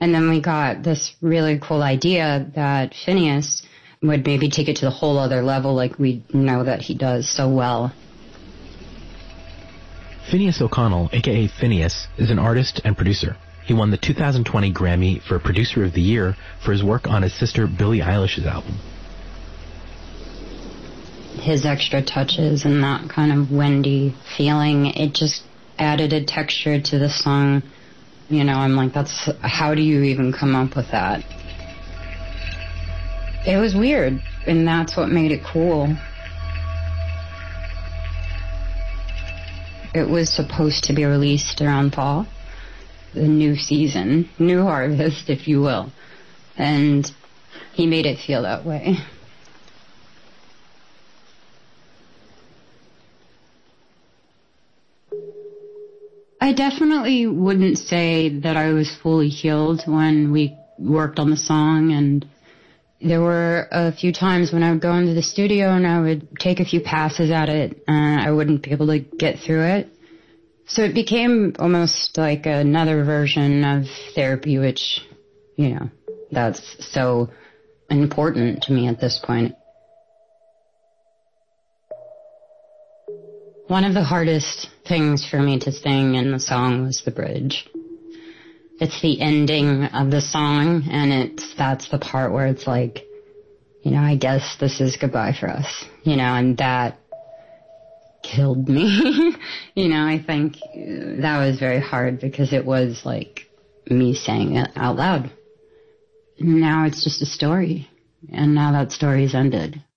And then we got this really cool idea that Finneas would maybe take it to the whole other level like we know that he does so well. Finneas O'Connell, a.k.a. Finneas, is an artist and producer. He won the 2020 Grammy for Producer of the Year for his work on his sister Billie Eilish's album. His extra touches and that kind of windy feeling, it just added a texture to the song. You know, I'm like, how do you even come up with that? It was weird, and that's what made it cool. It was supposed to be released around fall, the new season, new harvest, if you will. And he made it feel that way. I definitely wouldn't say that I was fully healed when we worked on the song, and there were a few times when I would go into the studio and I would take a few passes at it and I wouldn't be able to get through it. So it became almost like another version of therapy, which, you know, that's so important to me at this point. One of the hardest things for me to sing in the song was the bridge. It's the ending of the song, and that's the part where it's like, you know, I guess this is goodbye for us, you know, and that killed me. You know, I think that was very hard because it was like me saying it out loud. Now it's just a story, and now that story's ended.